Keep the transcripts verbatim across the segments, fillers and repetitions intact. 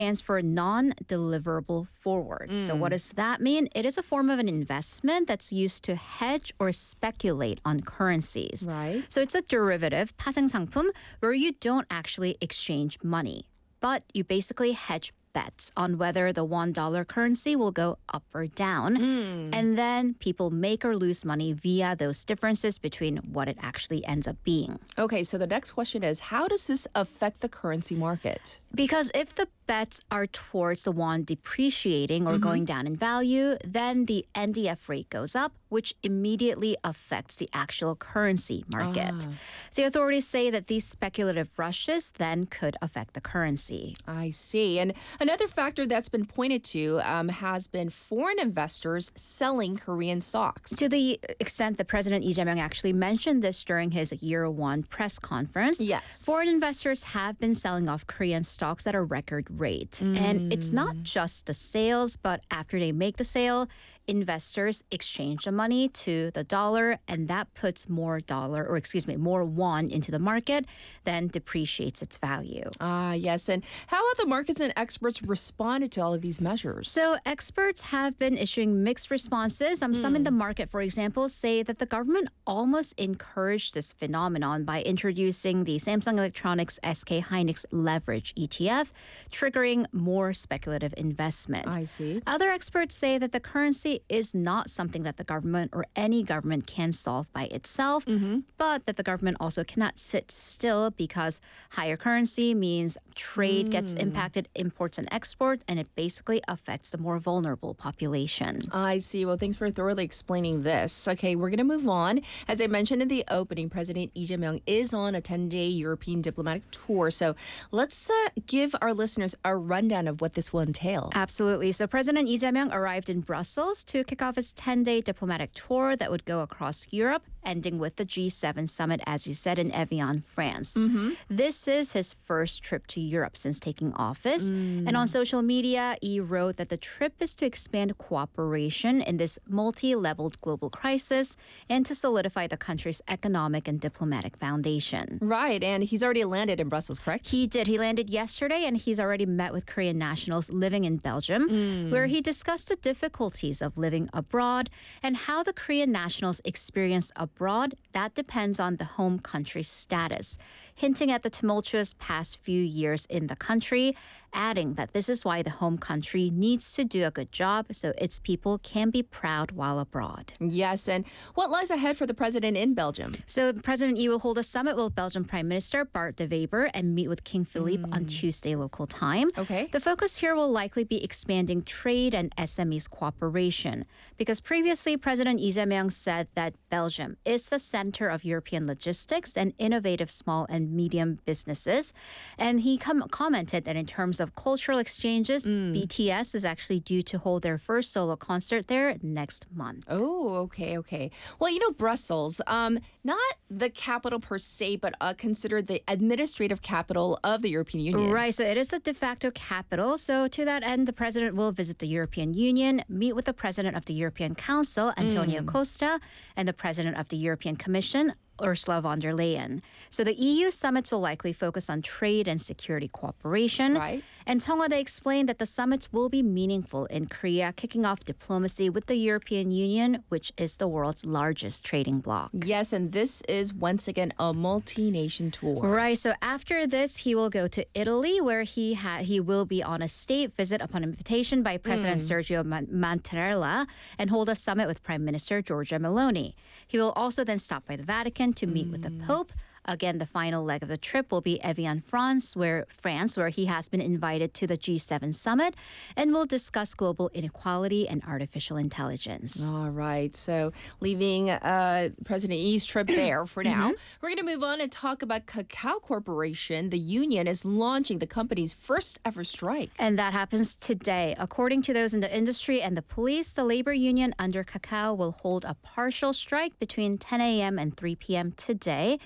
stands for non-deliverable forwards. Mm. So what does that mean? It is a form of an investment that's used to hedge or speculate on currencies. Right. So it's a derivative, 파생상품, where you don't actually exchange money, but you basically hedge bets on whether the one dollar currency will go up or down. Mm. And then people make or lose money via those differences between what it actually ends up being. Okay, so the next question is, how does this affect the currency market? Because if the bets are towards the won depreciating or going down in value, then the N D F rate goes up, which immediately affects the actual currency market. Ah. The authorities say that these speculative rushes then could affect the currency. I see. And another factor that's been pointed to um, has been foreign investors selling Korean stocks. To the extent that President Lee Jae-myung actually mentioned this during his year one press conference, Yes. foreign investors have been selling off Korean stocks at a record rate. And it's not just the sales, but after they make the sale, investors exchange the money to the dollar, and that puts more dollar, or excuse me, more won into the market, then depreciates its value. Ah, yes. And how have the markets and experts responded to all of these measures? So experts have been issuing mixed responses. Um, Some in the market, for example, say that the government almost encouraged this phenomenon by introducing the Samsung Electronics S K Hynix Leverage E T F, triggering more speculative investment. I see. Other experts say that the currency is not something that the government or any government can solve by itself, but that the government also cannot sit still because higher currency means trade gets impacted, imports and exports, and it basically affects the more vulnerable population. I see. Well, thanks for thoroughly explaining this. Okay, we're going to move on. As I mentioned in the opening, President Lee Jae-myung is on a ten-day European diplomatic tour. So let's uh, give our listeners a rundown of what this will entail. Absolutely. So President Lee Jae-myung arrived in Brussels to kick off his ten-day diplomatic tour that would go across Europe, ending with the G seven summit, as you said, in Evian, France. This is his first trip to Europe since taking office. And on social media, he wrote that the trip is to expand cooperation in this multi-leveled global crisis and to solidify the country's economic and diplomatic foundation. Right, and he's already landed in Brussels, correct? He did. He landed yesterday, and he's already met with Korean nationals living in Belgium, where he discussed the difficulties of living abroad and how the Korean nationals experience abroad. That depends on the home country's status, hinting at the tumultuous past few years in the country, adding that this is why the home country needs to do a good job so its people can be proud while abroad. Yes, and what lies ahead for the president in Belgium? So President Lee will hold a summit with Belgian Prime Minister Bart de Wever and meet with King Philippe on Tuesday local time. Okay. The focus here will likely be expanding trade and S M Es cooperation, because previously President Lee Jae-myung said that Belgium is the center of European logistics and innovative small and medium businesses. And he com- commented that in terms of cultural exchanges, B T S is actually due to hold their first solo concert there next month. Oh, okay, okay. Well, you know, Brussels, um, not the capital per se, but uh, considered the administrative capital of the European Union. Right, so it is a de facto capital. So to that end, the president will visit the European Union, meet with the president of the European Council, Antonio Costa, and the president of the European Commission, Ursula von der Leyen. So the E U summits will likely focus on trade and security cooperation. Right. And Song Hwa-dae explained that the summits will be meaningful in Korea, kicking off diplomacy with the European Union, which is the world's largest trading bloc. Yes, and this is once again a multi-nation tour. Right. So after this, he will go to Italy, where he ha- he will be on a state visit upon invitation by President Sergio Man- Mattarella and hold a summit with Prime Minister Giorgia Meloni. He will also then stop by the Vatican to meet with the Pope. Again, the final leg of the trip will be Evian, France, where France, where he has been invited to the G seven summit, and will discuss global inequality and artificial intelligence. All right. So leaving uh, President Yi's trip there for now, we're going to move on and talk about Kakao Corporation. The union is launching the company's first ever strike. And that happens today. According to those in the industry and the police, the labor union under Kakao will hold a partial strike between ten a.m. and three p.m. today. And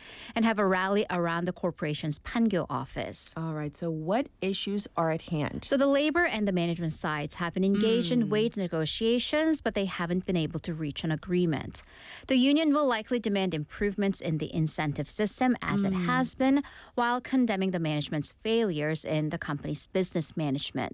have a rally around the corporation's Pangyo office. All right. So what issues are at hand? So the labor and the management sides have been engaged mm. in wage negotiations, but they haven't been able to reach an agreement. The union will likely demand improvements in the incentive system as mm. it has been, while condemning the management's failures in the company's business management.